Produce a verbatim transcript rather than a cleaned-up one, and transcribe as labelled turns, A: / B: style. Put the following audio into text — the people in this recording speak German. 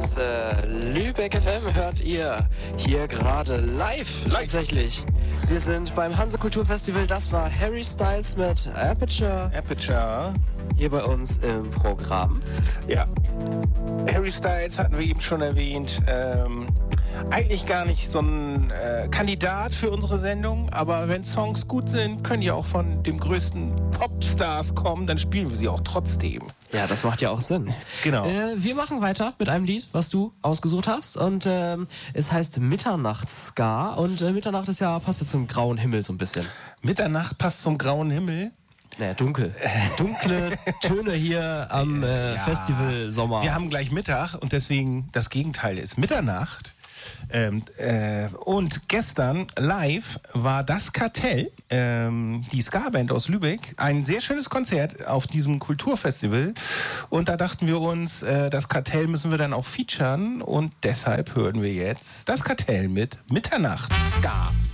A: Böse. Lübeck F M hört ihr hier gerade live, live tatsächlich. Wir sind beim Hanse Kulturfestival. Das war Harry Styles mit Aperture.
B: Aperture.
A: Hier bei uns im Programm.
B: Ja. Harry Styles hatten wir eben schon erwähnt. Ähm, eigentlich gar nicht so ein äh, Kandidat für unsere Sendung, aber wenn Songs gut sind, können die auch von dem größten Popstars kommen, dann spielen wir sie auch trotzdem.
A: Ja, das macht ja auch Sinn.
B: Genau.
A: Äh, wir machen weiter mit einem Lied, was du ausgesucht hast. Und ähm, es heißt Mitternachtsska. Und äh, Mitternacht ist ja, passt ja zum grauen Himmel so ein bisschen.
B: Mitternacht passt zum grauen Himmel.
A: Naja, dunkel. Dunkle Töne hier am äh, ja, Festival Sommer.
B: Wir haben gleich Mittag und deswegen das Gegenteil ist Mitternacht. Ähm, äh, und gestern live war das Kartell, ähm, die Ska-Band aus Lübeck, ein sehr schönes Konzert auf diesem Kulturfestival. Und da dachten wir uns, äh, das Kartell müssen wir dann auch featuren. Und deshalb hören wir jetzt das Kartell mit Mitternacht Ska.